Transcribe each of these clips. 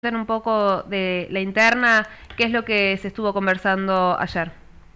Un poco de la interna, qué es lo que se estuvo conversando ayer.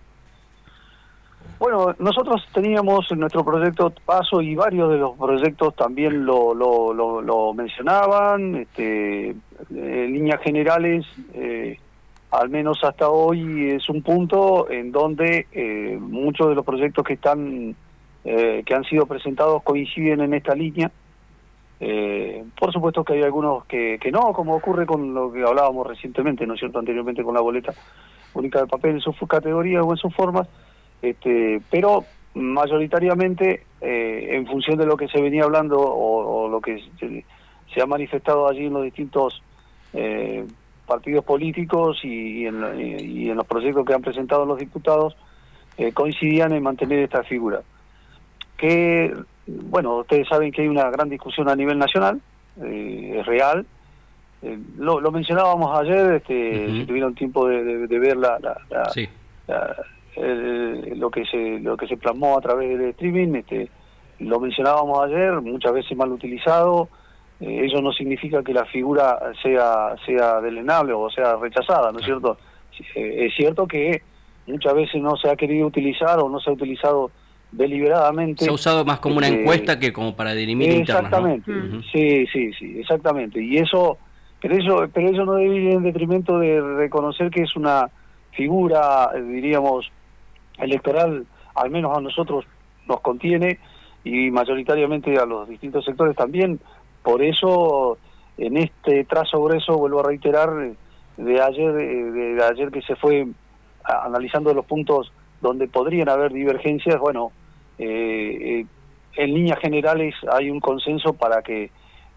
Bueno, nosotros teníamos en nuestro proyecto Paso y varios de los proyectos también lo mencionaban, en líneas generales, al menos hasta hoy es un punto en donde muchos de los proyectos que han sido presentados coinciden en esta línea. Por supuesto que hay algunos que no, como ocurre con lo que hablábamos recientemente, ¿no es cierto?, anteriormente con la boleta única de papel en sus categorías o en sus formas, pero mayoritariamente en función de lo que se venía hablando o lo que se ha manifestado allí en los distintos partidos políticos y en los proyectos que han presentado los diputados, coincidían en mantener esta figura. Que, bueno, ustedes saben que hay una gran discusión a nivel nacional, es real. Lo mencionábamos ayer, si tuvieron tiempo de ver Sí. lo que se plasmó a través del streaming, lo mencionábamos ayer, muchas veces mal utilizado. Ello no significa que la figura sea delenable o sea rechazada, ¿no es cierto? Es cierto que muchas veces no se ha querido utilizar o no se ha utilizado deliberadamente. Se ha usado más como una encuesta que como para dirimir internas, ¿no? Exactamente, sí, exactamente. Y pero eso no debe ir en detrimento de reconocer que es una figura, diríamos, electoral, al menos a nosotros nos contiene, y mayoritariamente a los distintos sectores también. Por eso, en este trazo grueso, vuelvo a reiterar, de ayer que se fue analizando los puntos donde podrían haber divergencias, bueno, en líneas generales hay un consenso para que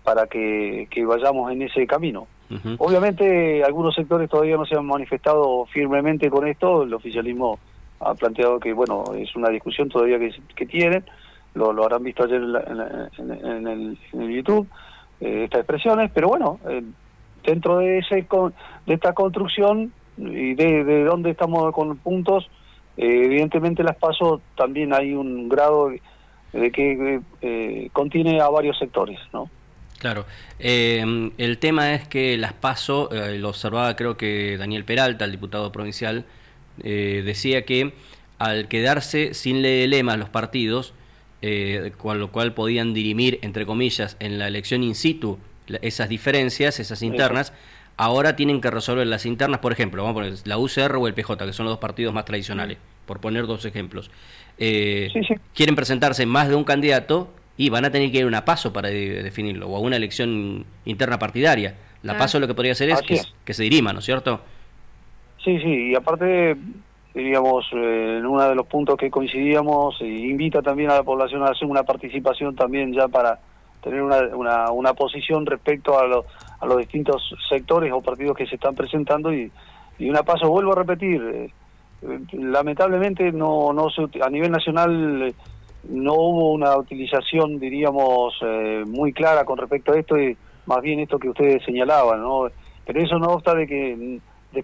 vayamos en ese camino. Obviamente algunos sectores todavía no se han manifestado firmemente con esto. El oficialismo ha planteado que, bueno, es una discusión todavía que tienen, lo habrán visto ayer en el YouTube, estas expresiones, pero bueno, dentro de esta construcción y de dónde estamos con puntos, evidentemente las PASO también hay un grado de que contiene a varios sectores, ¿no? Claro. El tema es que las PASO, lo observaba creo que Daniel Peralta, el diputado provincial, decía que al quedarse sin lemas los partidos, con lo cual podían dirimir, entre comillas, en la elección in situ esas diferencias, esas internas, ahora tienen que resolver las internas, por ejemplo, vamos a poner la UCR o el PJ, que son los dos partidos más tradicionales, por poner dos ejemplos. Quieren presentarse más de un candidato y van a tener que ir a una PASO para definirlo, o a una elección interna partidaria. La PASO lo que podría hacer es que se dirima, ¿no es cierto? Sí, y aparte, diríamos, en uno de los puntos que coincidíamos, invita también a la población a hacer una participación también ya para tener una posición respecto a los distintos sectores o partidos que se están presentando, y una PASO, vuelvo a repetir, lamentablemente a nivel nacional no hubo una utilización, diríamos, muy clara con respecto a esto, y más bien esto que ustedes señalaban, ¿no? Pero eso no obsta de que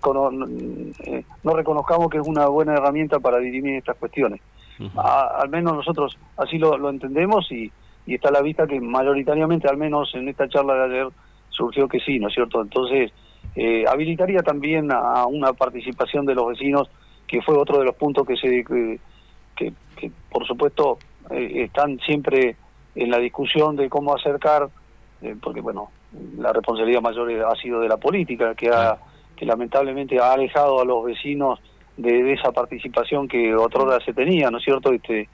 no reconozcamos que es una buena herramienta para dirimir estas cuestiones. Al menos nosotros así lo entendemos, y está a la vista que mayoritariamente, al menos en esta charla de ayer, surgió que sí, ¿no es cierto? Entonces, habilitaría también a una participación de los vecinos, que fue otro de los puntos que por supuesto están siempre en la discusión de cómo acercar, porque bueno, la responsabilidad mayor ha sido de la política, que lamentablemente ha alejado a los vecinos de esa participación que otrora se tenía, ¿no es cierto?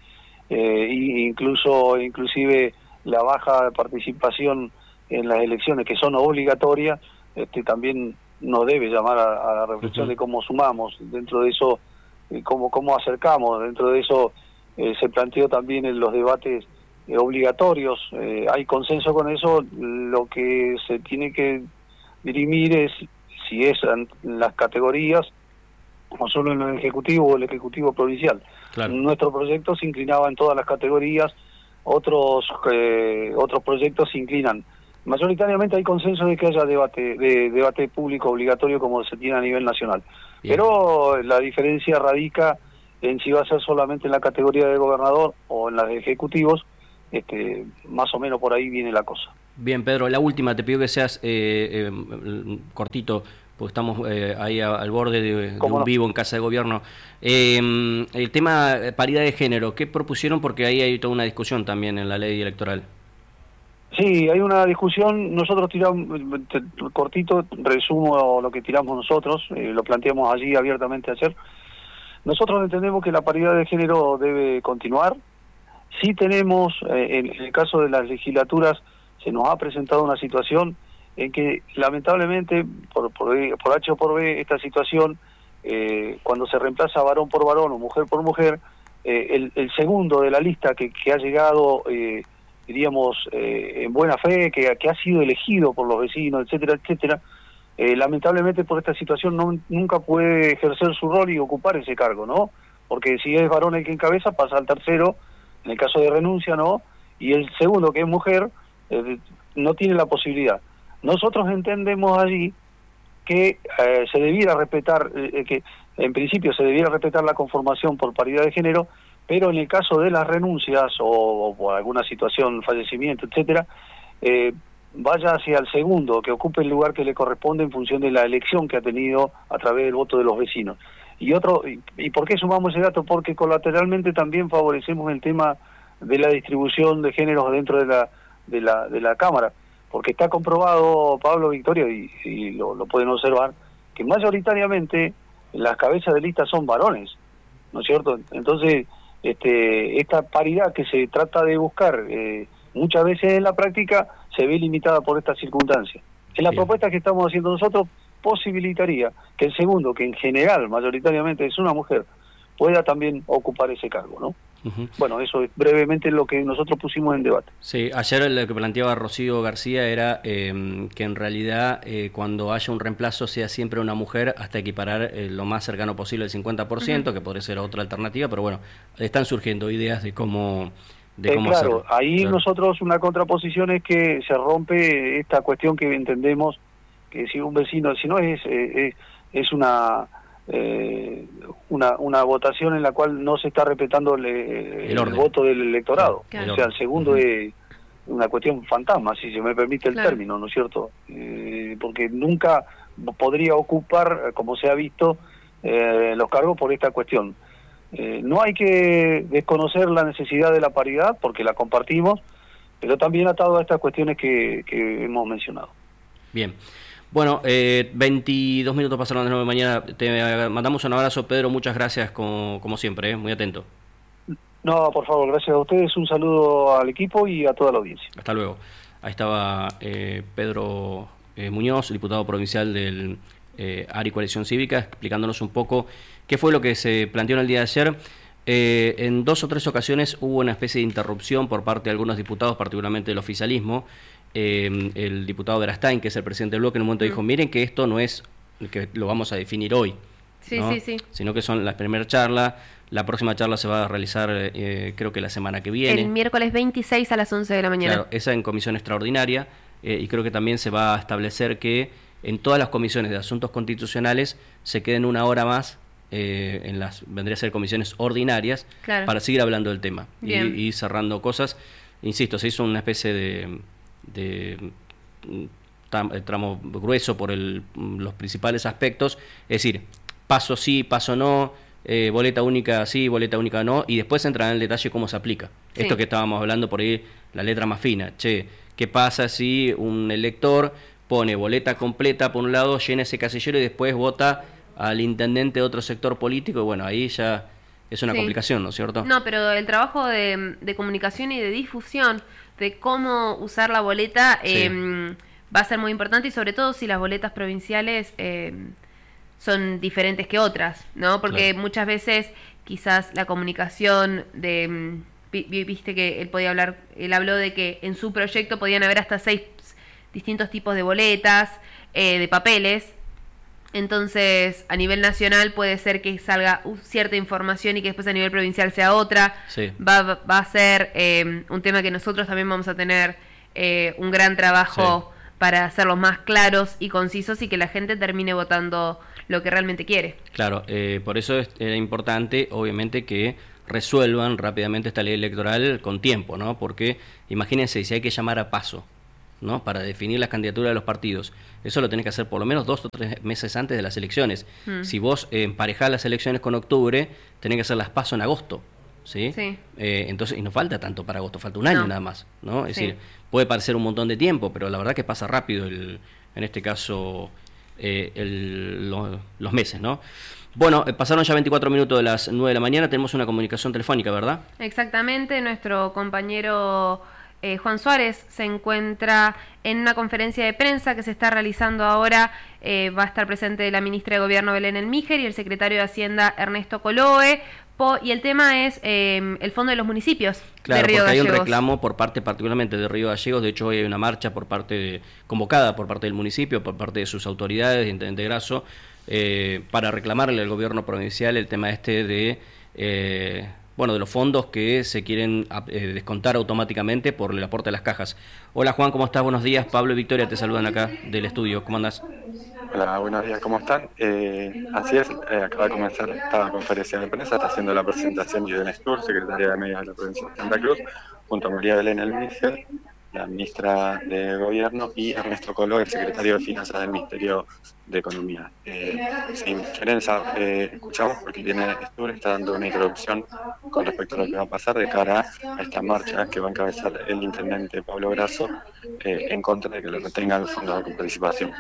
Inclusive la baja participación en las elecciones, que son obligatorias, también nos debe llamar a la reflexión de cómo sumamos dentro de eso, cómo acercamos. Dentro de eso se planteó también en los debates obligatorios, hay consenso con eso. Lo que se tiene que dirimir es si es en las categorías o solo en el Ejecutivo o el Ejecutivo Provincial. Claro. Nuestro proyecto se inclinaba en todas las categorías, otros proyectos se inclinan. Mayoritariamente hay consenso de que haya debate público obligatorio como se tiene a nivel nacional. Bien. Pero la diferencia radica en si va a ser solamente en la categoría de gobernador o en las de ejecutivos, más o menos por ahí viene la cosa. Bien, Pedro, la última, te pido que seas cortito, porque estamos ahí al borde de un vivo en Casa de Gobierno. El tema paridad de género, ¿qué propusieron? Porque ahí hay toda una discusión también en la ley electoral. Sí, hay una discusión. Nosotros tiramos, cortito, resumo lo que tiramos nosotros, lo planteamos allí abiertamente ayer. Nosotros entendemos que la paridad de género debe continuar. Sí tenemos, en el caso de las legislaturas, se nos ha presentado una situación en que lamentablemente, por H o por B, esta situación, cuando se reemplaza varón por varón o mujer por mujer, el segundo de la lista que ha llegado, diríamos, en buena fe, que ha sido elegido por los vecinos, etcétera, etcétera, lamentablemente por esta situación nunca puede ejercer su rol y ocupar ese cargo, ¿no? Porque si es varón el que encabeza, pasa al tercero, en el caso de renuncia, ¿no? Y el segundo, que es mujer, no tiene la posibilidad. Nosotros entendemos allí que se debiera respetar, que en principio se debiera respetar la conformación por paridad de género, pero en el caso de las renuncias o por alguna situación, fallecimiento, etcétera, vaya hacia el segundo, que ocupe el lugar que le corresponde en función de la elección que ha tenido a través del voto de los vecinos. ¿Y por qué sumamos ese dato? Porque colateralmente también favorecemos el tema de la distribución de géneros dentro de la Cámara, porque está comprobado, Pablo, Victoria, y lo pueden observar, que mayoritariamente las cabezas de lista son varones, ¿no es cierto? Entonces, esta paridad que se trata de buscar muchas veces en la práctica se ve limitada por estas circunstancias. En la propuesta que estamos haciendo nosotros posibilitaría que el segundo, que en general mayoritariamente es una mujer, pueda también ocupar ese cargo, ¿no? Bueno, eso es brevemente lo que nosotros pusimos en debate. Sí, ayer lo que planteaba Rocío García era que en realidad cuando haya un reemplazo sea siempre una mujer hasta equiparar lo más cercano posible el 50%, que podría ser otra alternativa, pero bueno, están surgiendo ideas de cómo claro, hacerlo. Ahí claro. Nosotros una contraposición es que se rompe esta cuestión que entendemos que si un vecino, si no es una votación en la cual no se está respetando el voto del electorado. Claro. O sea, el segundo es una cuestión fantasma, si se me permite el término, ¿no es cierto? Porque nunca podría ocupar, como se ha visto, los cargos por esta cuestión. No hay que desconocer la necesidad de la paridad, porque la compartimos, pero también atado a estas cuestiones que hemos mencionado. Bien. Bueno, 22 minutos pasaron de 9 de la mañana. Te mandamos un abrazo, Pedro. Muchas gracias, como siempre, muy atento. No, por favor, gracias a ustedes. Un saludo al equipo y a toda la audiencia. Hasta luego. Ahí estaba Pedro Muñoz, diputado provincial del ARI Coalición Cívica, explicándonos un poco qué fue lo que se planteó en el día de ayer. En 2 o 3 ocasiones hubo una especie de interrupción por parte de algunos diputados, particularmente del oficialismo. El diputado Verastain, que es el presidente del bloque, en un momento dijo, miren que esto no es que lo vamos a definir hoy, ¿no? Sí, sino que son la primera charla. La próxima charla se va a realizar creo que la semana que viene, el miércoles 26 a las 11 de la mañana. Claro, esa en comisión extraordinaria, y creo que también se va a establecer que en todas las comisiones de asuntos constitucionales se queden 1 hora más en las, vendría a ser comisiones ordinarias, para seguir hablando del tema y cerrando cosas. Insisto, se hizo una especie de tramo grueso por los principales aspectos, es decir, paso sí, paso no, boleta única sí, boleta única no, y después entra en el detalle cómo se aplica. Esto que estábamos hablando por ahí, la letra más fina. ¿Qué pasa si un elector pone boleta completa por un lado, llena ese casillero y después vota al intendente de otro sector político? Bueno, ahí ya es una complicación, ¿no es cierto? No, pero el trabajo de comunicación y de difusión de cómo usar la boleta va a ser muy importante, y sobre todo si las boletas provinciales son diferentes que otras, ¿no? Porque muchas veces quizás la comunicación viste que él habló de que en su proyecto podían haber hasta 6 distintos tipos de boletas, de papeles. Entonces, a nivel nacional puede ser que salga cierta información y que después a nivel provincial sea otra. Va a ser un tema que nosotros también vamos a tener un gran trabajo para hacerlos más claros y concisos y que la gente termine votando lo que realmente quiere. Claro, por eso era importante, obviamente, que resuelvan rápidamente esta ley electoral con tiempo, ¿no? Porque imagínense, si hay que llamar a paso, ¿no?, para definir las candidaturas de los partidos, eso lo tenés que hacer por lo menos 2 o 3 meses antes de las elecciones. Si vos emparejás las elecciones con octubre, tenés que hacer las PASO en agosto, ¿sí? Entonces, y no falta tanto para agosto, falta un año nada más, ¿no? Es decir, puede parecer un montón de tiempo, pero la verdad que pasa rápido en este caso los meses, ¿no? Bueno, pasaron ya 24 minutos de las 9 de la mañana, tenemos una comunicación telefónica, ¿verdad? Exactamente, nuestro compañero Juan Suárez se encuentra en una conferencia de prensa que se está realizando ahora. Va a estar presente la ministra de Gobierno Belén Elmíger y el secretario de Hacienda Ernesto Coloe. Y el tema es el fondo de los municipios de Río Gallegos. Claro, porque hay un reclamo por parte particularmente de Río Gallegos. De hecho, hoy hay una marcha convocada por parte del municipio, por parte de sus autoridades, de Intendente Grasso, para reclamarle al gobierno provincial el tema de los fondos que se quieren descontar automáticamente por el aporte de las cajas. Hola Juan, ¿cómo estás? Buenos días. Pablo y Victoria te saludan acá del estudio. ¿Cómo andás? Hola, buenos días, ¿cómo están? Así es, acaba de comenzar esta conferencia de prensa, está haciendo la presentación Iden Stur, secretaria de Medios de la provincia de Santa Cruz, junto a María Belén Elmíger, la ministra de Gobierno, y Ernesto Coloe, el secretario de Finanzas del Ministerio de Economía. Sin querencia, escuchamos porque viene Stur, está dando una introducción con respecto a lo que va a pasar de cara a esta marcha que va a encabezar el intendente Pablo Grasso en contra de que le retengan los fondos de participación.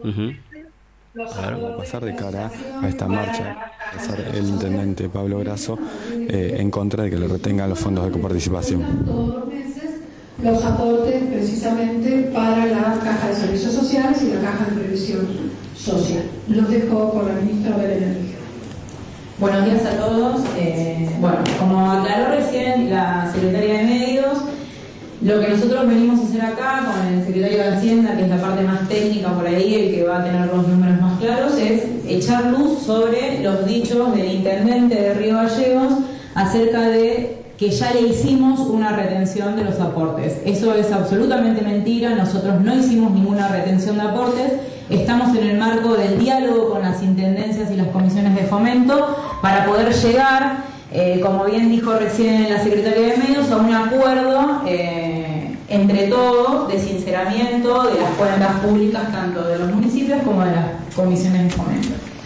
Claro, va a pasar de cara a esta marcha, va a ser el intendente Pablo Grasso en contra de que le retengan los fondos de coparticipación. Todos los meses los aportes precisamente para la Caja de Servicios Sociales y la Caja de Previsión Social. Los dejo con la ministra Belén Elmíger. Buenos días a todos. Como aclaró recién la secretaria de Medios, lo que nosotros venimos a hacer acá con el secretario de Hacienda, que es la parte más técnica por ahí, el que va a tener los números más claros, es echar luz sobre los dichos del intendente de Río Gallegos acerca de que ya le hicimos una retención de los aportes. Eso es absolutamente mentira, nosotros no hicimos ninguna retención de aportes, estamos en el marco del diálogo con las intendencias y las comisiones de fomento para poder llegar, como bien dijo recién la secretaria de Medios, a un acuerdo entre todos de sinceramiento de las cuentas públicas tanto de los municipios como de las comisiones de fomento.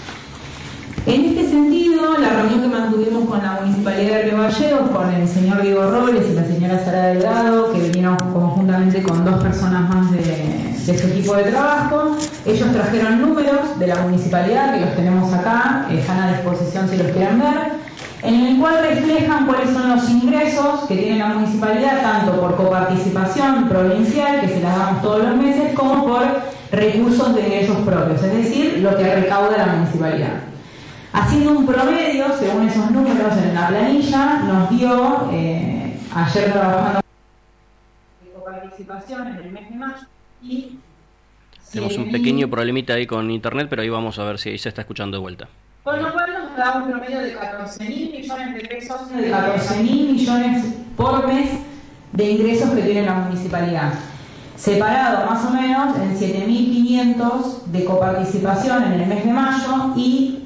En este sentido, la reunión que mantuvimos con la Municipalidad de Río Gallegos, con el señor Diego Robles y la señora Sara Delgado, que vinieron conjuntamente con 2 personas más de su equipo de trabajo, ellos trajeron números de la municipalidad, que los tenemos acá, están a disposición si los quieren ver, en el cual reflejan cuáles son los ingresos que tiene la municipalidad, tanto por coparticipación provincial, que se las damos todos los meses, como por recursos de ingresos propios, es decir, lo que recauda la municipalidad. Haciendo un promedio, según esos números en la planilla, nos dio, ayer trabajando de coparticipación en el mes de mayo, y tenemos un pequeño problemita ahí con internet, pero ahí vamos a ver si ahí se está escuchando de vuelta. Con lo cual nos da un promedio de 14.000 millones de pesos, de 14.000 millones por mes de ingresos que tiene la municipalidad. Separado más o menos en 7.500 de coparticipación en el mes de mayo y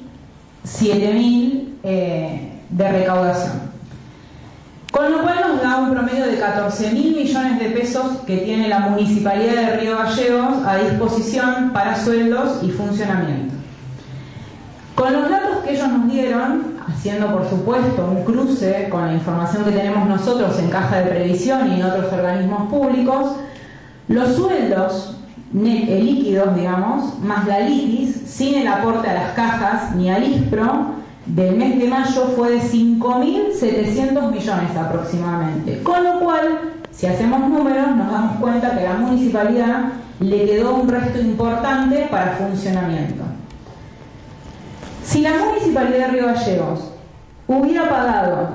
7.000 de recaudación. Con lo cual nos da un promedio de 14.000 millones de pesos que tiene la Municipalidad de Río Gallegos a disposición para sueldos y funcionamiento. Con los datos que ellos nos dieron, haciendo por supuesto un cruce con la información que tenemos nosotros en Caja de Previsión y en otros organismos públicos, los sueldos líquidos, digamos, más la litis, sin el aporte a las cajas ni al ISPRO, del mes de mayo fue de 5.700 millones aproximadamente. Con lo cual, si hacemos números, nos damos cuenta que a la municipalidad le quedó un resto importante para funcionamiento. Si la Municipalidad de Río Gallegos hubiera pagado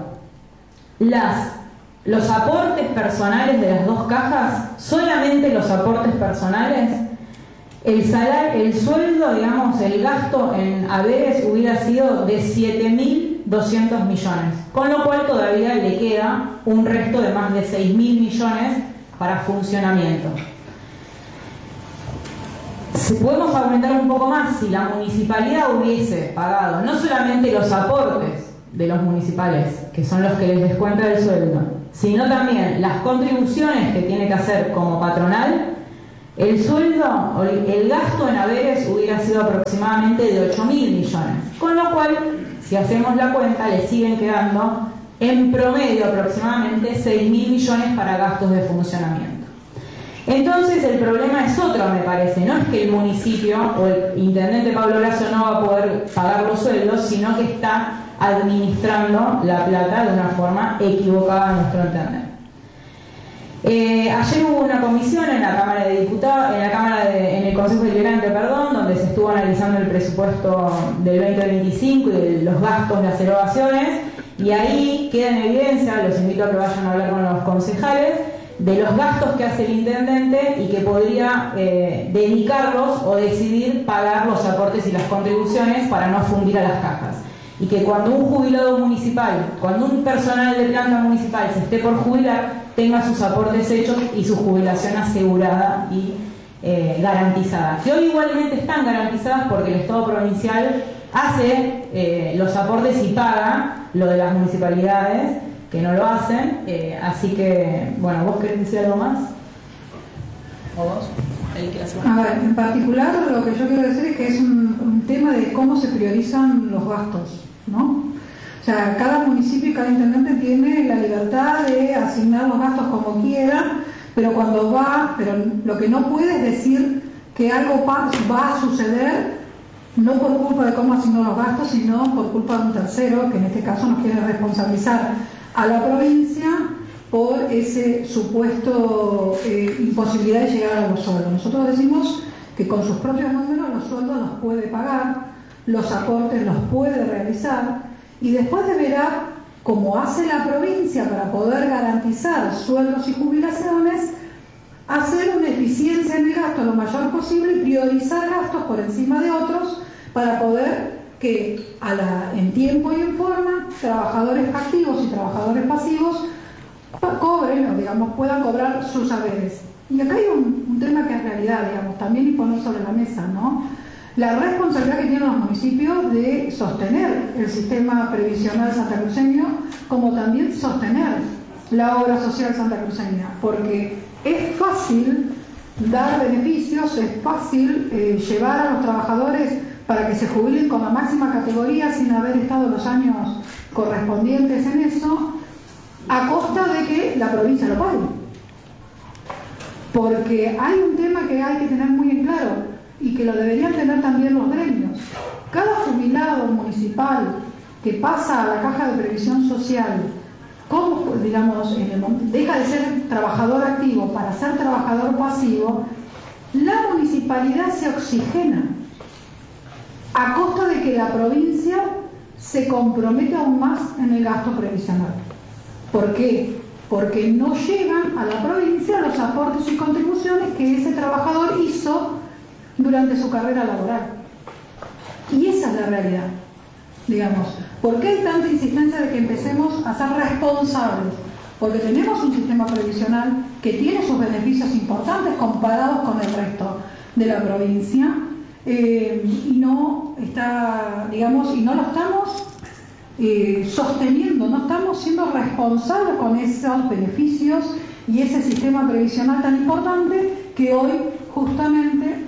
los aportes personales de las 2 cajas, solamente los aportes personales, el sueldo, digamos, el gasto en haberes hubiera sido de 7.200 millones, con lo cual todavía le queda un resto de más de 6.000 millones para funcionamiento. Si podemos aumentar un poco más, si la municipalidad hubiese pagado no solamente los aportes de los municipales, que son los que les descuenta el sueldo, sino también las contribuciones que tiene que hacer como patronal, el sueldo o el gasto en haberes hubiera sido aproximadamente de 8.000 millones. Con lo cual, si hacemos la cuenta, le siguen quedando en promedio aproximadamente 6.000 millones para gastos de funcionamiento. Entonces el problema es otro, me parece. No es que el municipio o el intendente Pablo Grasso no va a poder pagar los sueldos, sino que está administrando la plata de una forma equivocada a nuestro entender. Ayer hubo una comisión en la Cámara de Diputados, en el Consejo Deliberante, donde se estuvo analizando el presupuesto del 2025 y de los gastos, las erogaciones, y ahí queda en evidencia, los invito a que vayan a hablar con los concejales, de los gastos que hace el intendente y que podría dedicarlos o decidir pagar los aportes y las contribuciones para no fundir a las cajas. Y que cuando un jubilado municipal, cuando un personal de planta municipal se esté por jubilar, tenga sus aportes hechos y su jubilación asegurada y garantizada. Que hoy igualmente están garantizadas porque el Estado provincial hace los aportes y paga lo de las municipalidades, que no lo hacen. Así que, bueno, ¿vos querés decir algo más? ¿O vos? A ver, en particular lo que yo quiero decir es que es un tema de cómo se priorizan los gastos, ¿no? O sea, cada municipio y cada intendente tiene la libertad de asignar los gastos como quiera, pero lo que no puede es decir que algo va a suceder no por culpa de cómo asignó los gastos, sino por culpa de un tercero, que en este caso nos quiere responsabilizar a la provincia por ese supuesto imposibilidad de llegar a los sueldos. Nosotros decimos que con sus propios números los sueldos los puede pagar, los aportes los puede realizar, y después deberá, como hace la provincia para poder garantizar sueldos y jubilaciones, hacer una eficiencia en el gasto lo mayor posible y priorizar gastos por encima de otros para poder que en tiempo y en forma trabajadores activos y trabajadores pasivos cobren, o digamos, puedan cobrar sus haberes. Y acá hay un tema que es realidad, digamos, también y poner sobre la mesa, ¿no? La responsabilidad que tienen los municipios de sostener el sistema previsional santacruceño, como también sostener la obra social santacruceña, porque es fácil dar beneficios, es fácil llevar a los trabajadores para que se jubilen con la máxima categoría sin haber estado los años correspondientes en eso, a costa de que la provincia lo pague. Porque hay un tema que hay que tener muy en claro y que lo deberían tener también los gremios. Cada jubilado municipal que pasa a la caja de previsión social, como, digamos, deja de ser trabajador activo para ser trabajador pasivo, la municipalidad se oxigena a costa de que la provincia se comprometa aún más en el gasto previsional. ¿Por qué? Porque no llegan a la provincia los aportes y contribuciones que ese trabajador hizo durante su carrera laboral. Y esa es la realidad, digamos. ¿Por qué hay tanta insistencia de que empecemos a ser responsables? Porque tenemos un sistema previsional que tiene sus beneficios importantes comparados con el resto de la provincia, y no está, digamos, y no lo estamos sosteniendo, no estamos siendo responsables con esos beneficios y ese sistema previsional tan importante que hoy justamente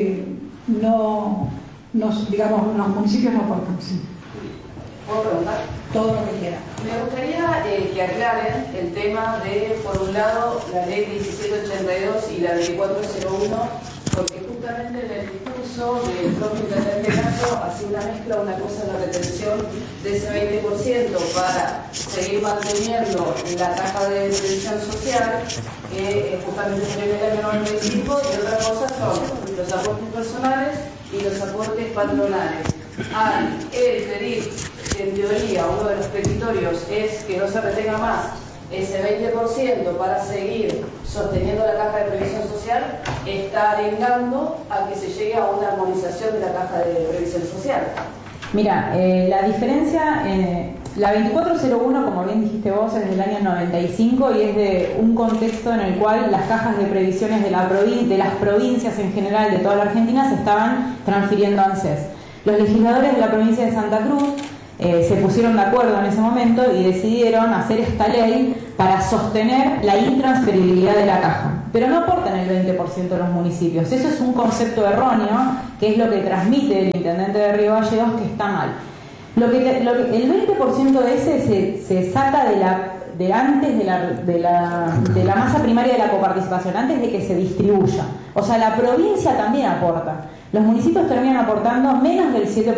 digamos, los municipios no aportan. Sí. ¿Puedo preguntar? Todo lo que quiera. Me gustaría que aclaren el tema de, por un lado, la ley 1782 y la ley 401, porque justamente en el discurso del propio intendente Grasso hace una mezcla, una cosa en la retención de ese 20% para seguir manteniendo la caja de previsión social, que justamente se ve en el año 95, y otra cosa son los aportes personales y los aportes patronales. Al pedir, en teoría, uno de los petitorios es que no se retenga más ese 20% para seguir sosteniendo la caja de previsión social, está arengando a que se llegue a una armonización de la caja de previsión social. Mira, la diferencia, la 2401, como bien dijiste vos, es del año 95 y es de un contexto en el cual las cajas de previsiones de las provincias en general de toda la Argentina se estaban transfiriendo a ANSES. Los legisladores de la provincia de Santa Cruz se pusieron de acuerdo en ese momento y decidieron hacer esta ley para sostener la intransferibilidad de la caja. Pero no aportan el 20% de los municipios. Eso es un concepto erróneo, que es lo que transmite el intendente de Río Gallegos, que está mal. El 20% de ese se saca antes de la masa primaria de la coparticipación, antes de que se distribuya. O sea, la provincia también aporta. Los municipios terminan aportando menos del 7%.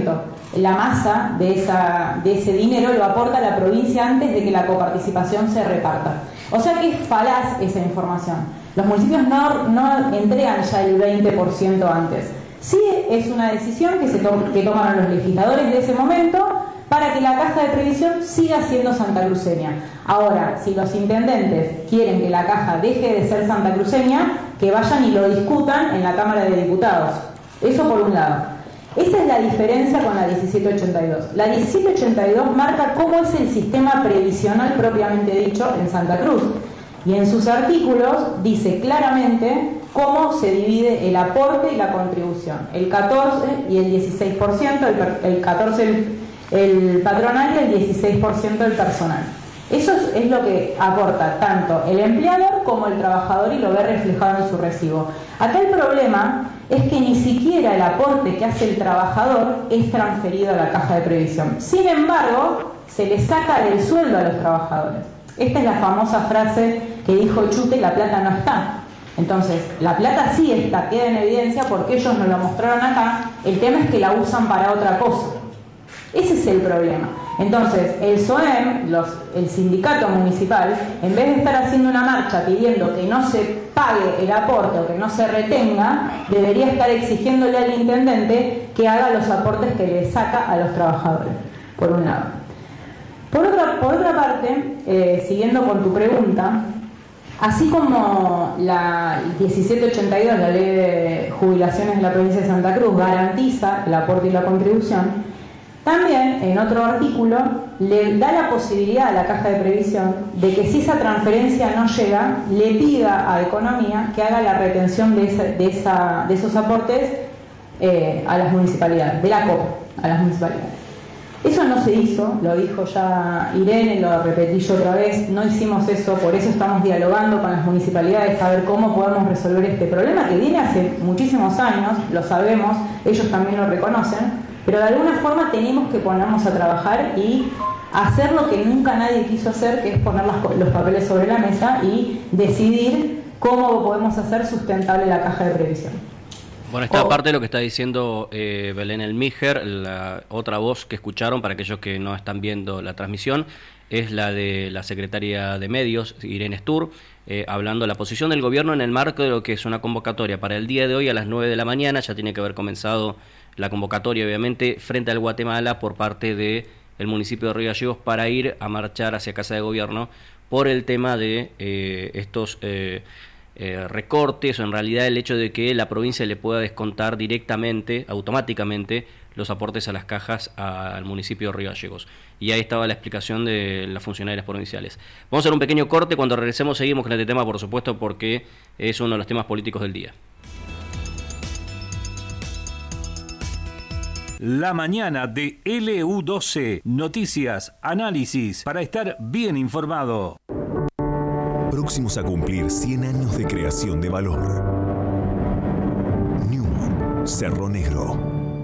La masa de ese dinero lo aporta la provincia antes de que la coparticipación se reparta. O sea que es falaz esa información. Los municipios no entregan ya el 20% antes. Sí es una decisión que tomaron los legisladores de ese momento para que la caja de previsión siga siendo santacruceña. Ahora, si los intendentes quieren que la caja deje de ser santacruceña, que vayan y lo discutan en la Cámara de Diputados. Eso por un lado. Esa es la diferencia con la 1782. La 1782 marca cómo es el sistema previsional propiamente dicho en Santa Cruz. Y en sus artículos dice claramente cómo se divide el aporte y la contribución. El 14 y el 16%, el 14 el patronal y el 16% el personal. Eso es lo que aporta tanto el empleador como el trabajador y lo ve reflejado en su recibo. Acá el problema es que ni siquiera el aporte que hace el trabajador es transferido a la caja de previsión. Sin embargo, se le saca del sueldo a los trabajadores. Esta es la famosa frase que dijo Chute: la plata no está. Entonces, la plata sí está, queda en evidencia porque ellos nos lo mostraron acá. El tema es que la usan para otra cosa. Ese es el problema. Entonces, el SOEM, el sindicato municipal, en vez de estar haciendo una marcha pidiendo que no se pague el aporte o que no se retenga, debería estar exigiéndole al intendente que haga los aportes que le saca a los trabajadores, por un lado. Por otra parte, siguiendo con tu pregunta, así como la 1782, la ley de jubilaciones de la provincia de Santa Cruz, garantiza el aporte y la contribución, también en otro artículo le da la posibilidad a la caja de previsión de que si esa transferencia no llega, le pida a Economía que haga la retención de esos aportes a las municipalidades, de la COP a las municipalidades. Eso no se hizo, lo dijo ya Irene, lo repetí yo otra vez, no hicimos eso, por eso estamos dialogando con las municipalidades a ver cómo podemos resolver este problema que viene hace muchísimos años, lo sabemos, ellos también lo reconocen, pero de alguna forma tenemos que ponernos a trabajar y hacer lo que nunca nadie quiso hacer, que es poner los papeles sobre la mesa y decidir cómo podemos hacer sustentable la caja de previsión. Bueno, esta parte de lo que está diciendo Belén Elmiger, la otra voz que escucharon, para aquellos que no están viendo la transmisión, es la de la secretaria de Medios, Irene Stur, hablando de la posición del gobierno en el marco de lo que es una convocatoria para el día de hoy a las 9 de la mañana. Ya tiene que haber comenzado la convocatoria, obviamente, frente al Guatemala por parte del municipio de Río Gallegos para ir a marchar hacia Casa de Gobierno por el tema de estos recortes, o en realidad el hecho de que la provincia le pueda descontar directamente, automáticamente, los aportes a las cajas al municipio de Río Gallegos. Y ahí estaba la explicación de las funcionarias provinciales. Vamos a hacer un pequeño corte, cuando regresemos seguimos con este tema, por supuesto, porque es uno de los temas políticos del día. La mañana de LU12. Noticias, análisis, para estar bien informado. Próximos a cumplir 100 años de creación de valor. Newman, Cerro Negro.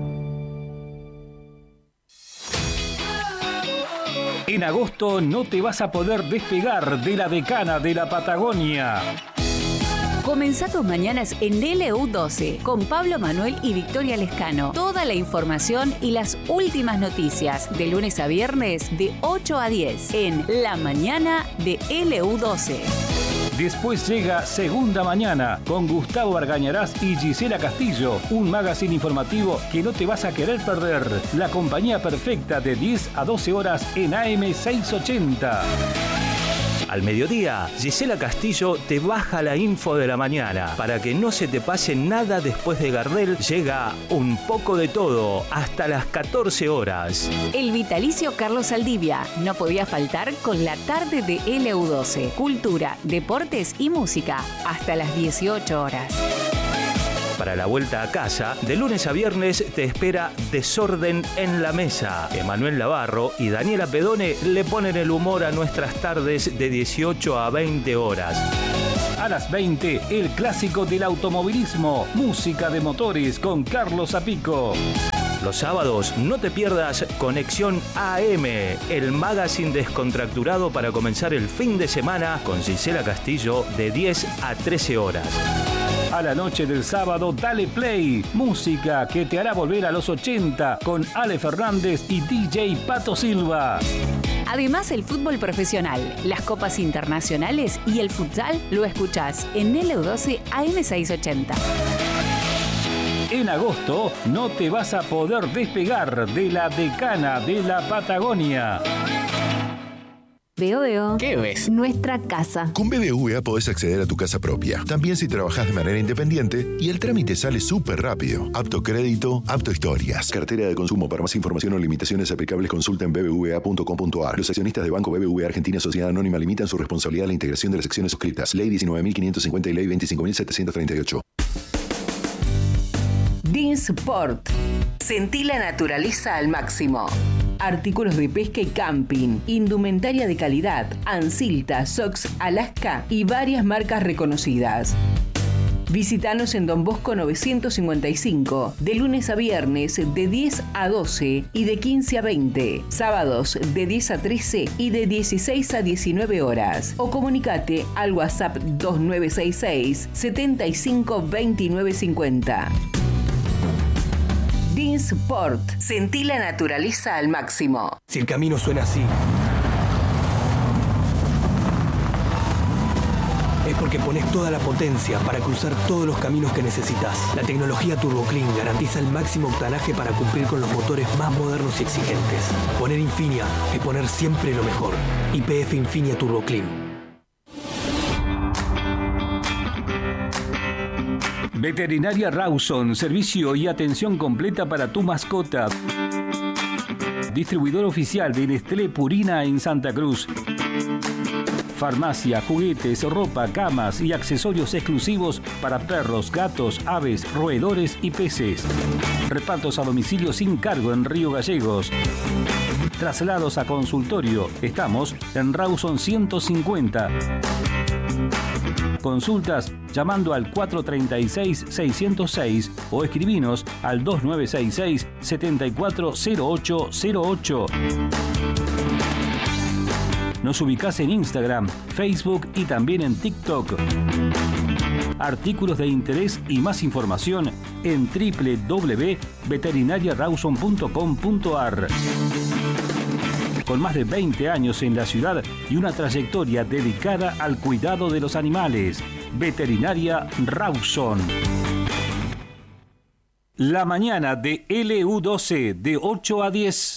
En agosto no te vas a poder despegar de la decana de la Patagonia. Comenzá tus mañanas en LU12 con Pablo Manuel y Victoria Lescano. Toda la información y las últimas noticias de lunes a viernes de 8 a 10 en La Mañana de LU12. Después llega Segunda Mañana con Gustavo Argañarás y Gisela Castillo, un magazine informativo que no te vas a querer perder. La compañía perfecta de 10 a 12 horas en AM 680. Al mediodía, Gisela Castillo te baja la info de la mañana. Para que no se te pase nada después de Gardel, llega Un poco de todo hasta las 14 horas. El vitalicio Carlos Saldivia no podía faltar con la tarde de LU12. Cultura, deportes y música hasta las 18 horas. Para la vuelta a casa, de lunes a viernes te espera Desorden en la Mesa. Emanuel Navarro y Daniela Pedone le ponen el humor a nuestras tardes de 18 a 20 horas. A las 20, el clásico del automovilismo, música de motores con Carlos Apico. Los sábados no te pierdas Conexión AM, el magazine descontracturado para comenzar el fin de semana con Gisela Castillo de 10 a 13 horas. A la noche del sábado, dale play, música que te hará volver a los 80 con Ale Fernández y DJ Pato Silva. Además, el fútbol profesional, las copas internacionales y el futsal lo escuchás en LU12 AM680. En agosto no te vas a poder despegar de la decana de la Patagonia. Veo. ¿Qué ves? Nuestra casa. Con BBVA podés acceder a tu casa propia, también si trabajás de manera independiente, y el trámite sale súper rápido. Apto crédito, apto historias. Cartera de consumo. Para más información o limitaciones aplicables, consulta en bbva.com.ar. Los accionistas de Banco BBVA Argentina Sociedad Anónima limitan su responsabilidad a la integración de las acciones suscritas. Ley 19.550 y Ley 25.738. Dinsport. Sentí la naturaleza al máximo. Artículos de pesca y camping, indumentaria de calidad, Ansilta, Sox, Alaska y varias marcas reconocidas. Visítanos en Don Bosco 955, de lunes a viernes de 10 a 12 y de 15 a 20, sábados de 10 a 13 y de 16 a 19 horas. O comunicate al WhatsApp 2966 75 29 50. Dinsport. Sentí la naturaleza al máximo. Si el camino suena así, es porque pones toda la potencia para cruzar todos los caminos que necesitas. La tecnología Turbo Clean garantiza el máximo octanaje para cumplir con los motores más modernos y exigentes. Poner Infinia es poner siempre lo mejor. YPF Infinia Turbo Clean. Veterinaria Rawson, servicio y atención completa para tu mascota. Distribuidor oficial de Nestlé Purina en Santa Cruz. Farmacia, juguetes, ropa, camas y accesorios exclusivos para perros, gatos, aves, roedores y peces. Repartos a domicilio sin cargo en Río Gallegos. Traslados a consultorio. Estamos en Rawson 150. Consultas llamando al 436-606 o escribinos al 2966-740808. Nos ubicás en Instagram, Facebook y también en TikTok. Artículos de interés y más información en www.veterinariarawson.com.ar. Con más de 20 años en la ciudad y una trayectoria dedicada al cuidado de los animales. Veterinaria Rawson. La mañana de LU12 de 8 a 10.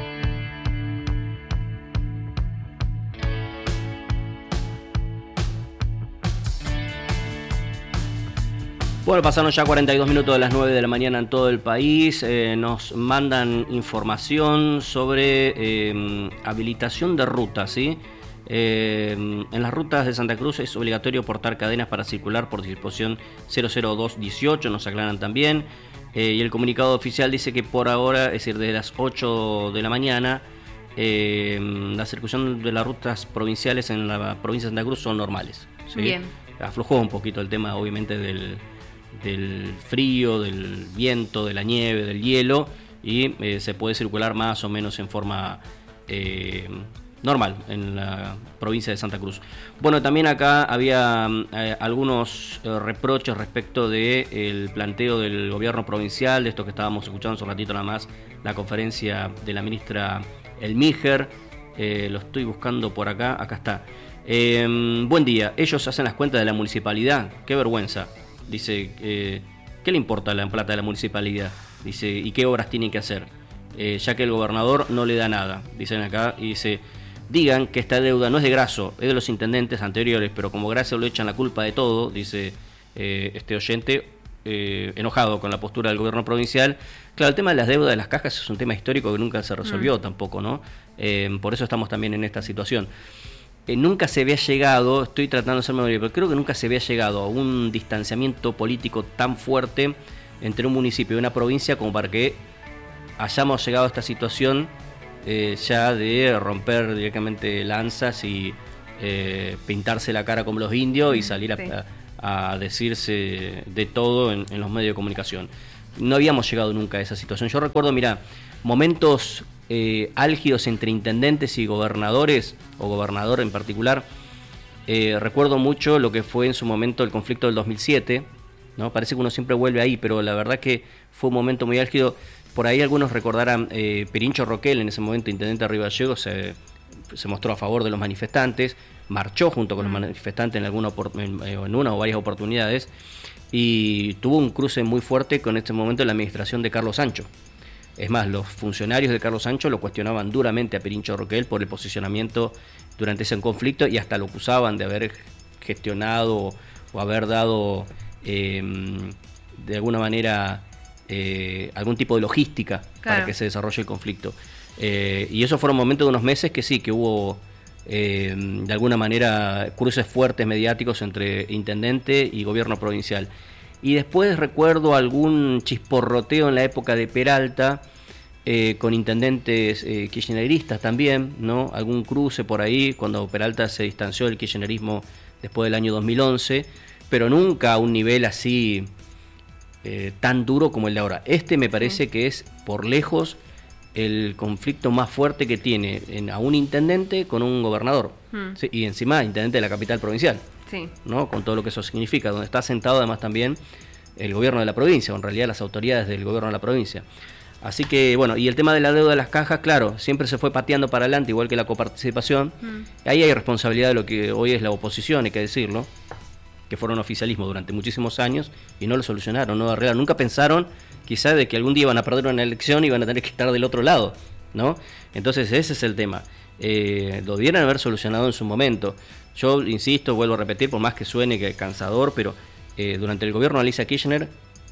Bueno, pasaron ya 42 minutos de las 9 de la mañana en todo el país. Nos mandan información sobre habilitación de rutas, ¿sí? En las rutas de Santa Cruz es obligatorio portar cadenas para circular por disposición 00218, nos aclaran también. Y el comunicado oficial dice que por ahora, es decir, desde las 8 de la mañana, la circulación de las rutas provinciales en la provincia de Santa Cruz son normales, ¿sí? Bien. Aflojó un poquito el tema, obviamente, del frío, del viento, de la nieve, del hielo, y se puede circular más o menos en forma normal en la provincia de Santa Cruz. Bueno, también acá había algunos reproches respecto del planteo del gobierno provincial, de esto que estábamos escuchando hace un ratito nada más, la conferencia de la ministra Elmiger. Lo estoy buscando por acá, acá está. Buen día, ellos hacen las cuentas de la municipalidad, qué vergüenza. Dice, ¿qué le importa la plata de la municipalidad? Dice, ¿y qué obras tienen que hacer? Ya que el gobernador no le da nada, dicen acá, y dice, digan que esta deuda no es de Grasso, es de los intendentes anteriores, pero como Grasso le echan la culpa de todo, dice este oyente, enojado con la postura del gobierno provincial. Claro, el tema de las deudas de las cajas es un tema histórico que nunca se resolvió tampoco, ¿no? Por eso estamos también en esta situación. nunca se había llegado, estoy tratando de hacer memoria, pero creo que nunca se había llegado a un distanciamiento político tan fuerte entre un municipio y una provincia como para que hayamos llegado a esta situación ya de romper directamente lanzas y pintarse la cara como los indios y salir a decirse de todo en los medios de comunicación. No habíamos llegado nunca a esa situación. Yo recuerdo, mira, momentos álgidos entre intendentes y gobernadores, o gobernador en particular. Recuerdo mucho lo que fue en su momento el conflicto del 2007, ¿no? Parece que uno siempre vuelve ahí, pero la verdad que fue un momento muy álgido. Por ahí algunos recordarán, Pirincho Roquel, en ese momento intendente de Río Gallegos, se mostró a favor de los manifestantes, marchó junto con los manifestantes en una o varias oportunidades, y tuvo un cruce muy fuerte con este momento en la administración de Carlos Sancho. Es más, los funcionarios de Carlos Sancho lo cuestionaban duramente a Pirincho Roquel por el posicionamiento durante ese conflicto y hasta lo acusaban de haber gestionado o haber dado de alguna manera algún tipo de logística para que se desarrolle el conflicto. Y esos fueron momentos de unos meses que sí, que hubo de alguna manera cruces fuertes mediáticos entre intendente y gobierno provincial. Y después recuerdo algún chisporroteo en la época de Peralta con intendentes kirchneristas también, ¿no? Algún cruce por ahí cuando Peralta se distanció del kirchnerismo después del año 2011, pero nunca a un nivel así tan duro como el de ahora. Me parece que es por lejos el conflicto más fuerte que tiene a un intendente con un gobernador, ¿sí? Y encima intendente de la capital provincial, ¿no? Con todo lo que eso significa, donde está sentado además también el gobierno de la provincia, o en realidad las autoridades del gobierno de la provincia. Así que bueno, y el tema de la deuda de las cajas, claro, siempre se fue pateando para adelante, igual que la coparticipación. Ahí hay responsabilidad de lo que hoy es la oposición, hay que decirlo, que fueron oficialismo durante muchísimos años y no lo solucionaron, no lo arreglaron. Nunca pensaron quizás de que algún día iban a perder una elección y iban a tener que estar del otro lado, ¿no? Entonces ese es el tema. Lo debieran haber solucionado en su momento. Yo insisto, vuelvo a repetir, por más que suene que cansador, pero durante el gobierno de Alicia Kirchner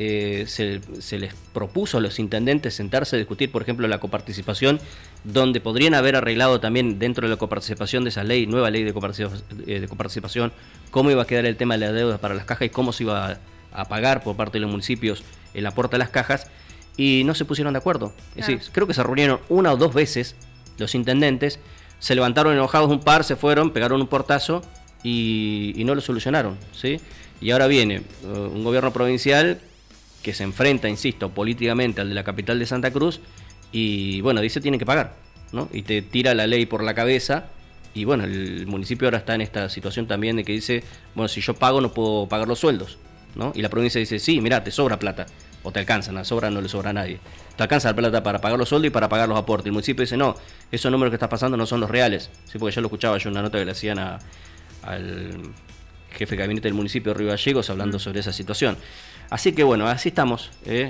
se les propuso a los intendentes sentarse a discutir, por ejemplo, la coparticipación, donde podrían haber arreglado también dentro de la coparticipación de esa ley, nueva ley de coparticipación, cómo iba a quedar el tema de la deuda para las cajas y cómo se iba a pagar por parte de los municipios el aporte a las cajas, y no se pusieron de acuerdo. Es decir, creo que se reunieron una o dos veces los intendentes, se levantaron enojados un par, se fueron, pegaron un portazo y no lo solucionaron, ¿sí? Y ahora viene un gobierno provincial que se enfrenta, insisto, políticamente al de la capital de Santa Cruz y bueno, dice tienen que pagar, ¿no? Y te tira la ley por la cabeza y bueno, el municipio ahora está en esta situación también de que dice, bueno, si yo pago no puedo pagar los sueldos, ¿no? Y la provincia dice, sí, mira, te sobra plata, o te alcanza, no sobra, no le sobra a nadie. Te alcanza la plata para pagar los sueldos y para pagar los aportes. El municipio dice, no, esos números que estás pasando no son los reales, ¿sí? Porque ya lo escuchaba yo en una nota que le hacían al jefe de gabinete del municipio de Río Gallegos hablando sobre esa situación. Así que bueno, así estamos.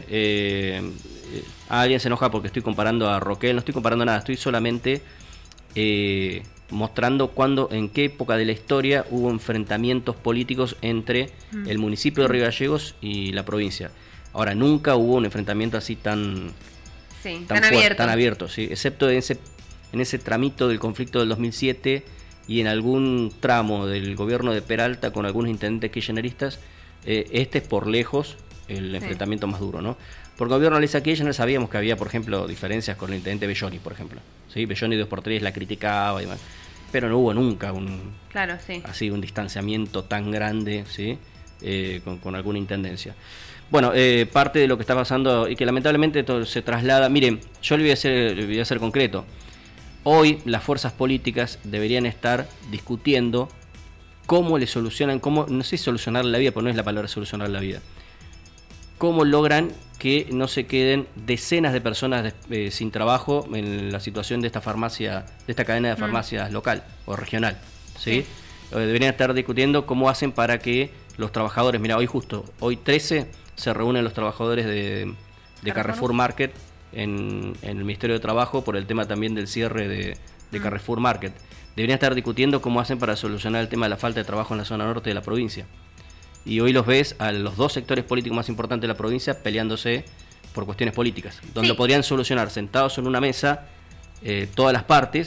Alguien se enoja porque estoy comparando a Roquel, no estoy comparando nada, estoy solamente mostrando en qué época de la historia hubo enfrentamientos políticos entre el municipio de Río Gallegos y la provincia. Ahora, nunca hubo un enfrentamiento así tan abierto, ¿sí? Excepto en ese tramito del conflicto del 2007 y en algún tramo del gobierno de Peralta con algunos intendentes kirchneristas. Este es por lejos el enfrentamiento más duro, ¿no? Por el gobierno de Alicia Kirchner sabíamos que había, por ejemplo, diferencias con el intendente Belloni, por ejemplo, ¿sí? Belloni 2x3 la criticaba y demás, pero no hubo nunca un distanciamiento tan grande, ¿sí? Con alguna intendencia. Bueno, parte de lo que está pasando y que lamentablemente todo se traslada. Miren, yo le voy a ser concreto. Hoy las fuerzas políticas deberían estar discutiendo cómo le solucionan, no sé solucionar la vida, porque no es la palabra solucionar la vida. Cómo logran que no se queden decenas de personas sin trabajo en la situación de esta farmacia, de esta cadena de farmacias local o regional, ¿sí? Deberían estar discutiendo cómo hacen para que los trabajadores, mira, hoy 13 se reúnen los trabajadores de Carrefour Market en el Ministerio de Trabajo por el tema también del cierre de Carrefour Market. Deberían estar discutiendo cómo hacen para solucionar el tema de la falta de trabajo en la zona norte de la provincia. Y hoy los ves a los dos sectores políticos más importantes de la provincia peleándose por cuestiones políticas, donde podrían solucionar sentados en una mesa todas las partes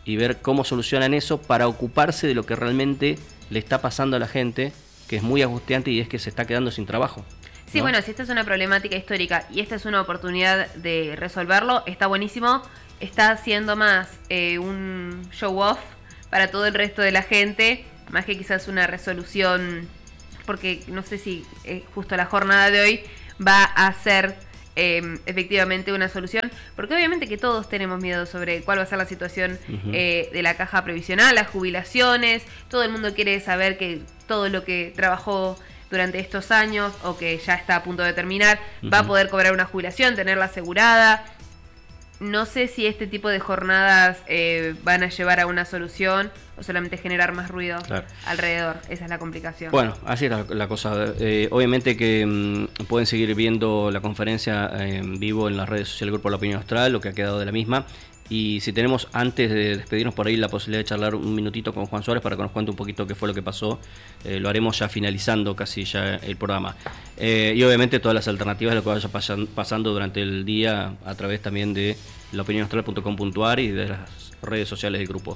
y ver cómo solucionan eso para ocuparse de lo que realmente le está pasando a la gente, que es muy angustiante y es que se está quedando sin trabajo. Sí, ¿no? bueno, si esta es una problemática histórica y esta es una oportunidad de resolverlo, está buenísimo. Está siendo más un show off para todo el resto de la gente, más que quizás una resolución, porque no sé si justo la jornada de hoy va a ser efectivamente una solución, porque obviamente que todos tenemos miedo sobre cuál va a ser la situación de la caja previsional, las jubilaciones, todo el mundo quiere saber que todo lo que trabajó durante estos años o que ya está a punto de terminar va a poder cobrar una jubilación, tenerla asegurada. No sé si este tipo de jornadas van a llevar a una solución o solamente generar más ruido alrededor. Esa es la complicación. Bueno, así es la cosa. Obviamente que pueden seguir viendo la conferencia en vivo en las redes sociales del Grupo La Opinión Austral, lo que ha quedado de la misma. Y si tenemos, antes de despedirnos por ahí, la posibilidad de charlar un minutito con Juan Suárez para que nos cuente un poquito qué fue lo que pasó, lo haremos ya finalizando casi ya el programa. Y obviamente todas las alternativas de lo que vaya pasando durante el día a través también de laopinionaustral.com.ar y de las redes sociales del grupo.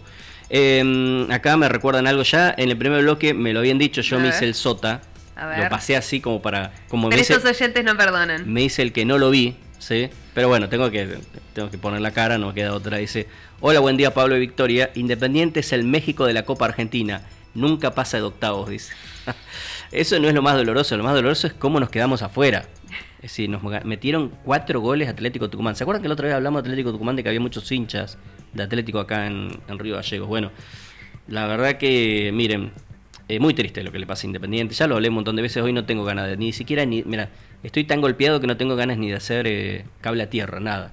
Acá me recuerdan algo ya, en el primer bloque me lo habían dicho, yo me hice el sota, lo pasé así como para... Pero estos oyentes no perdonan. Me hice el que no lo vi. Sí, pero bueno, tengo que poner la cara, no me queda otra. Dice: hola, buen día Pablo y Victoria. Independiente es el México de la Copa Argentina, nunca pasa de octavos, dice. Eso no es lo más doloroso es cómo nos quedamos afuera. Es decir, nos metieron 4 goles Atlético Tucumán. ¿Se acuerdan que el otro día hablamos de Atlético Tucumán, de que había muchos hinchas de Atlético acá en Río Gallegos? Bueno, la verdad que, miren, muy triste lo que le pasa a Independiente. Ya lo hablé un montón de veces, hoy no tengo ganas de ni siquiera, mira, estoy tan golpeado que no tengo ganas ni de hacer cable a tierra, nada.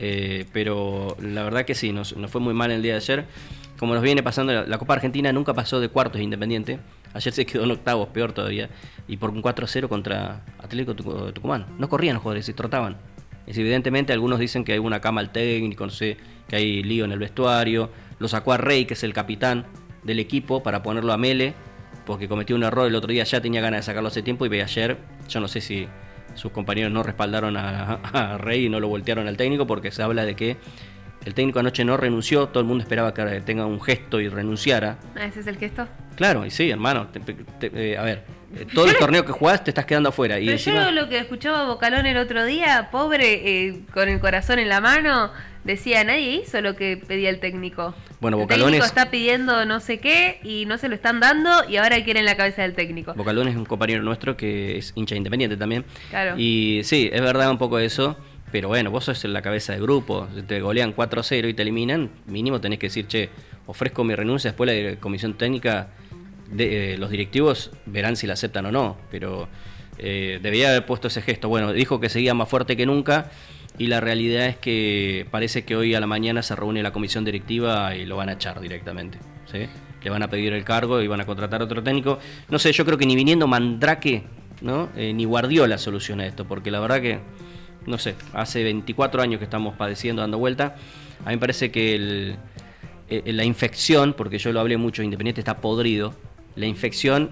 Pero la verdad que sí, nos fue muy mal el día de ayer. Como nos viene pasando, la Copa Argentina nunca pasó de cuartos de Independiente. Ayer se quedó en octavos, peor todavía. Y por un 4-0 contra Atlético Tucumán. No corrían los jugadores, se trotaban. Evidentemente algunos dicen que hay una cama al técnico, no sé, que hay lío en el vestuario. Lo sacó a Rey, que es el capitán del equipo, para ponerlo a Mele, porque cometió un error el otro día, ya tenía ganas de sacarlo hace tiempo, y ayer, yo no sé si sus compañeros no respaldaron a Rey y no lo voltearon al técnico, porque se habla de que el técnico anoche no renunció, todo el mundo esperaba que tenga un gesto y renunciara. ¿Ese es el gesto? Claro, y sí, hermano, a ver, todos los torneos que jugás te estás quedando afuera. Y pero encima... yo lo que escuchaba a Bocalón el otro día, pobre, con el corazón en la mano, decía, nadie hizo lo que pedía el técnico. Bueno, el Bocalón técnico está pidiendo no sé qué y no se lo están dando y ahora quieren la cabeza del técnico. Bocalón es un compañero nuestro que es hincha Independiente también. Claro. Y sí, es verdad un poco eso, pero bueno, vos sos la cabeza de grupo, te golean 4-0 y te eliminan, mínimo tenés que decir, che, ofrezco mi renuncia, después la comisión técnica, los directivos verán si la aceptan o no, pero debía haber puesto ese gesto. Bueno, dijo que seguía más fuerte que nunca. Y la realidad es que parece que hoy a la mañana se reúne la comisión directiva y lo van a echar directamente, ¿sí? Le van a pedir el cargo y van a contratar otro técnico. No sé, yo creo que ni viniendo Mandrake, ¿no? Ni Guardiola soluciona esto, porque la verdad que, no sé, hace 24 años que estamos padeciendo, dando vuelta. A mí me parece que la infección, porque yo lo hablé mucho, Independiente está podrido, la infección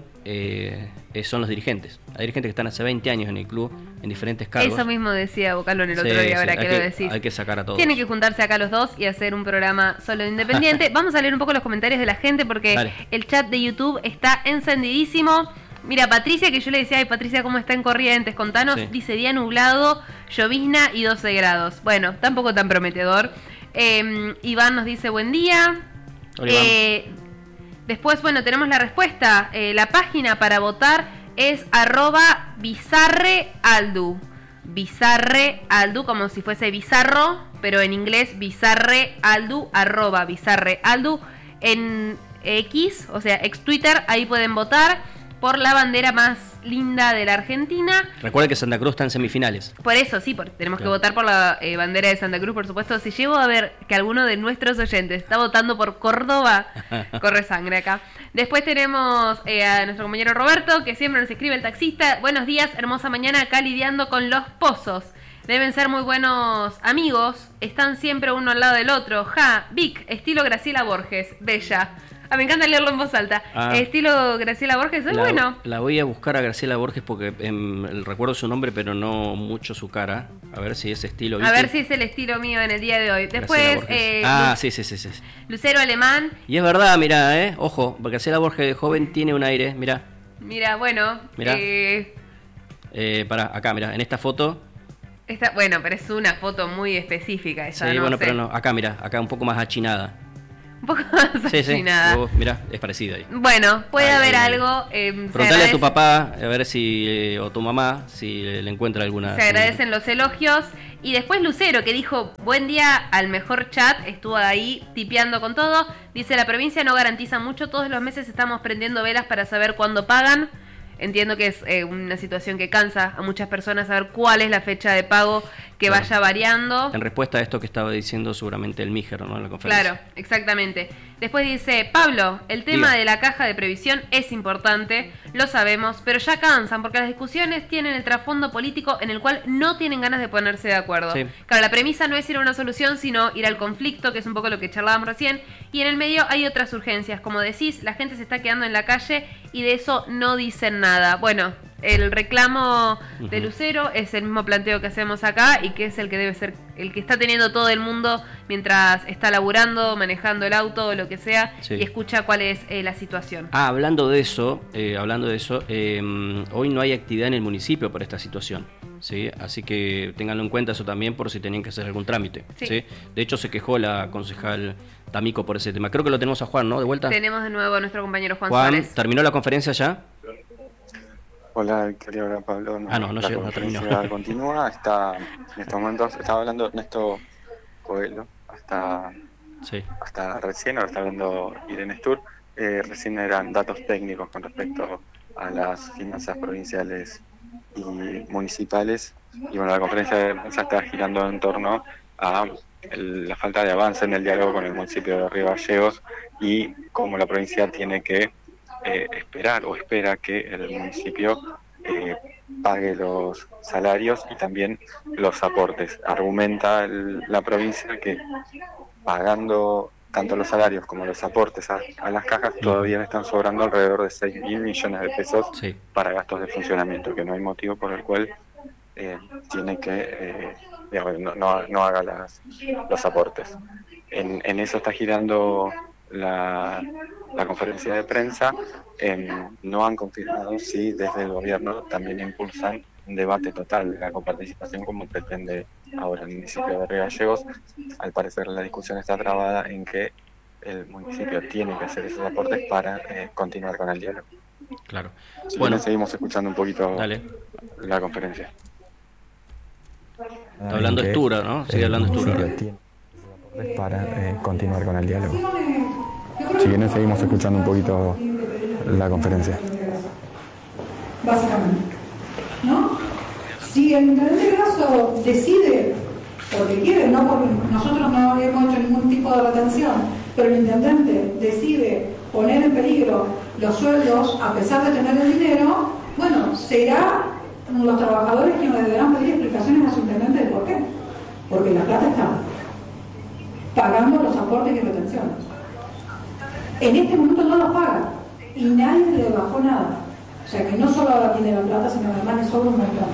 son los dirigentes. Hay dirigentes que están hace 20 años en el club, en diferentes cargos. Eso mismo decía Bocalón el otro día, ahora que lo decís. Hay que sacar a todos. Tienen que juntarse acá los dos y hacer un programa solo de Independiente. Vamos a leer un poco los comentarios de la gente porque el chat de YouTube está encendidísimo. Mira, Patricia, que yo le decía, ay Patricia, ¿cómo está en Corrientes? Contanos, dice día nublado, llovizna y 12 grados. Bueno, tampoco tan prometedor. Iván nos dice buen día. Hola, Después, bueno, tenemos la respuesta. La página para votar es @bizarrealdu. Bizarrealdu, como si fuese bizarro, pero en inglés bizarrealdu, @bizarrealdu. En X, o sea, ex Twitter, ahí pueden votar por la bandera más linda de la Argentina. Recuerda que Santa Cruz está en semifinales. Por eso, sí, porque tenemos que votar por la bandera de Santa Cruz, por supuesto. Si llego a ver que alguno de nuestros oyentes está votando por Córdoba, corre sangre acá. Después tenemos a nuestro compañero Roberto, que siempre nos escribe, el taxista. Buenos días, hermosa mañana, acá lidiando con los pozos. Deben ser muy buenos amigos, están siempre uno al lado del otro. Ja, Vic, estilo Graciela Borges, bella. Me encanta leerlo en voz alta. Estilo Graciela Borges, es bueno. La voy a buscar a Graciela Borges porque recuerdo su nombre, pero no mucho su cara. A ver si es estilo. ¿viste? A ver si es el estilo mío en el día de hoy. Después, sí. Lucero Alemán. Y es verdad, mirá, ojo, Graciela Borges de joven tiene un aire, mirá. Mira, bueno. Mirá. Pará, acá, mirá, en esta foto. Bueno, pero es una foto muy específica esa, sí, bueno, pero no, acá, mirá, acá un poco más achinada. Un poco más achinada. Sí, mirá, es parecida ahí. Bueno, puede haber algo. Preguntale a tu papá, a ver si, o tu mamá, si le encuentra alguna. Se agradecen los elogios. Y después Lucero, que dijo, buen día al mejor chat, estuvo ahí tipeando con todo. Dice, la provincia no garantiza mucho, todos los meses estamos prendiendo velas para saber cuándo pagan. Entiendo que es una situación que cansa a muchas personas saber cuál es la fecha de pago que vaya variando. En respuesta a esto que estaba diciendo seguramente el Mígero, ¿no? En la conferencia. Claro, exactamente. Después dice, Pablo, el tema de la caja de previsión es importante, lo sabemos, pero ya cansan porque las discusiones tienen el trasfondo político en el cual no tienen ganas de ponerse de acuerdo. Sí. Claro, la premisa no es ir a una solución, sino ir al conflicto, que es un poco lo que charlábamos recién, y en el medio hay otras urgencias. Como decís, la gente se está quedando en la calle y de eso no dicen nada. Bueno, el reclamo de Lucero es el mismo planteo que hacemos acá y que es el que debe ser el que está teniendo todo el mundo mientras está laburando, manejando el auto o lo que sea, y escucha cuál es la situación. Hablando de eso, hoy no hay actividad en el municipio por esta situación, ¿sí? Así que ténganlo en cuenta eso también por si tenían que hacer algún trámite. ¿Sí? De hecho se quejó la concejal D'Amico por ese tema. Creo que lo tenemos a Juan, ¿no? De vuelta. Tenemos de nuevo a nuestro compañero Juan Suárez. ¿Terminó la conferencia ya? Hola, querido Pablo. No llegó, no terminó. Continúa, en estos momentos, estaba hablando Ernesto Coelho, hasta recién, ahora está hablando Irene Stur, recién eran datos técnicos con respecto a las finanzas provinciales y municipales, y bueno, la conferencia de prensa está girando en torno a la falta de avance en el diálogo con el municipio de Río Gallegos y cómo la provincia tiene que espera que el municipio pague los salarios y también los aportes. Argumenta la provincia que pagando tanto los salarios como los aportes a las cajas todavía le están sobrando alrededor de 6.000 millones de pesos para gastos de funcionamiento, que no hay motivo por el cual tiene que no haga los aportes. En eso está girando la conferencia de prensa. No han confirmado si desde el gobierno también impulsan un debate total de la coparticipación como pretende ahora el municipio de Río Gallegos. Al parecer la discusión está trabada en que el municipio tiene que hacer esos aportes para continuar con el diálogo. Claro. Bueno, seguimos escuchando un poquito la conferencia. Está hablando Estura, ¿no? Sigue hablando Estura. Para continuar con el diálogo. Si quieren seguimos escuchando un poquito la conferencia. Básicamente, ¿no? Si el intendente Grasso decide, porque quiere, no porque nosotros no hemos hecho ningún tipo de retención, pero el intendente decide poner en peligro los sueldos a pesar de tener el dinero, bueno, será los trabajadores quienes deberán pedir explicaciones a su intendente de por qué. Porque la plata está pagando los aportes y retenciones. En este momento no los paga y nadie le bajó nada. O sea que no solo ahora tiene la plata, sino además le sobra un montón.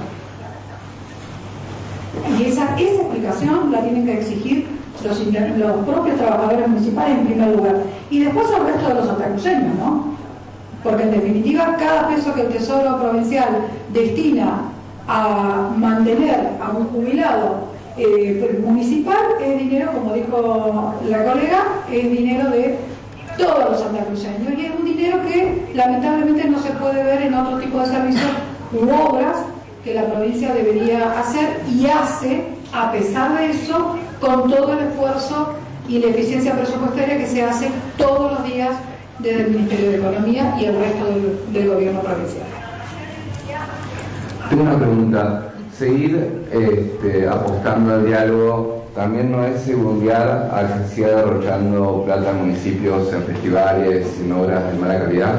Y esa explicación la tienen que exigir los propios trabajadores municipales en primer lugar. Y después el resto de los santacruceños, ¿no? Porque en definitiva cada peso que el Tesoro Provincial destina a mantener a un jubilado municipal es dinero, como dijo la colega, es dinero de todos los santacruceños y es un dinero que lamentablemente no se puede ver en otro tipo de servicios u obras que la provincia debería hacer y hace a pesar de eso con todo el esfuerzo y la eficiencia presupuestaria que se hace todos los días desde el Ministerio de Economía y el resto del gobierno provincial. Tengo una pregunta. Seguir apostando al diálogo también no es segundiar a que se siga derrochando plata en municipios, en festivales, en obras de mala calidad.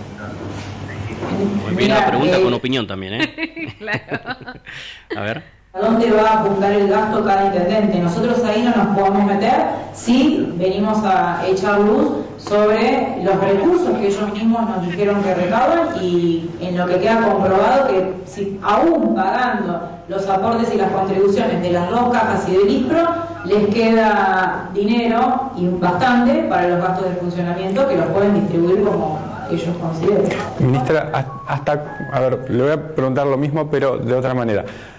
Muy bien la pregunta con opinión también, Claro. A ver. ¿A dónde va a apuntar el gasto cada intendente? Nosotros ahí no nos podemos meter si venimos a echar luz sobre los recursos que ellos mismos nos dijeron que recaudan y en lo que queda comprobado que si aún pagando los aportes y las contribuciones de las dos cajas y del ISPRO, les queda dinero y bastante para los gastos de funcionamiento que los pueden distribuir como ellos consideren. Ministra, a ver, le voy a preguntar lo mismo pero de otra manera.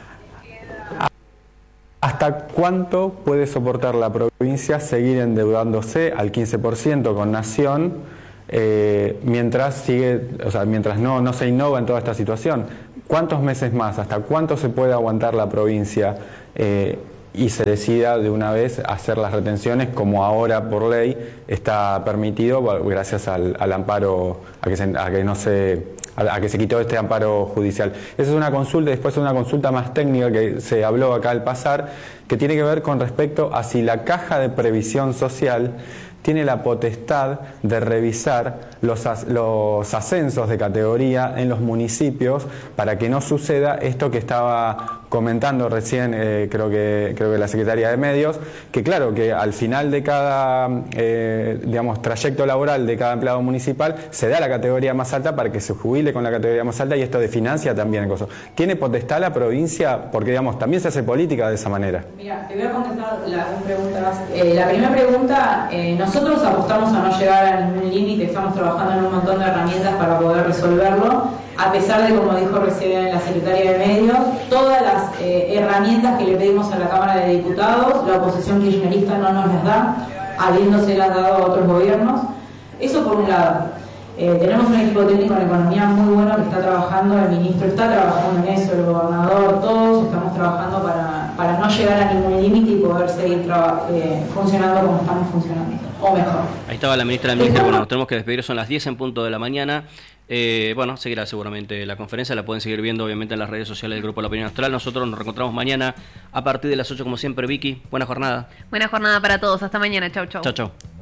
¿Hasta cuánto puede soportar la provincia seguir endeudándose al 15% con Nación mientras no se innova en toda esta situación? ¿Cuántos meses más? ¿Hasta cuánto se puede aguantar la provincia y se decida de una vez hacer las retenciones como ahora por ley está permitido gracias al amparo, a que se quitó este amparo judicial? Esa es una consulta, y después una consulta más técnica que se habló acá al pasar, que tiene que ver con respecto a si la Caja de Previsión Social tiene la potestad de revisar los ascensos de categoría en los municipios para que no suceda esto que estaba comentando recién, creo que la Secretaría de Medios, que claro, que al final de cada trayecto laboral de cada empleado municipal se da la categoría más alta para que se jubile con la categoría más alta y esto desfinancia también el costo. ¿Tiene potestad la provincia? Porque también se hace política de esa manera. Mira, te voy a contestar las preguntas. La primera pregunta, nosotros apostamos a no llegar a ningún límite, estamos trabajando en un montón de herramientas para poder resolverlo, a pesar de, como dijo recién la Secretaria de Medios, todas las herramientas que le pedimos a la Cámara de Diputados, la oposición kirchnerista no nos las da, habiéndoselas dado a otros gobiernos. Eso por un lado. Tenemos un equipo técnico en economía muy bueno que está trabajando, el ministro está trabajando en eso, el gobernador, todos estamos trabajando para no llegar a ningún límite y poder seguir funcionando como estamos funcionando, o mejor. Ahí estaba la ministra del Ministerio. Bueno, nos tenemos que despedir, son las 10 en punto de la mañana. Seguirá seguramente la conferencia, la pueden seguir viendo obviamente en las redes sociales del Grupo La Opinión Austral. Nosotros nos reencontramos mañana a partir de las 8 como siempre. Vicky, buena jornada. Buena jornada para todos, hasta mañana, chau chau. Chau chau.